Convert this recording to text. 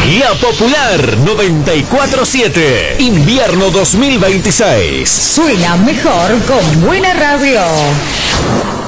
La Popular 94.7. Invierno 2026. Suena mejor con buena radio.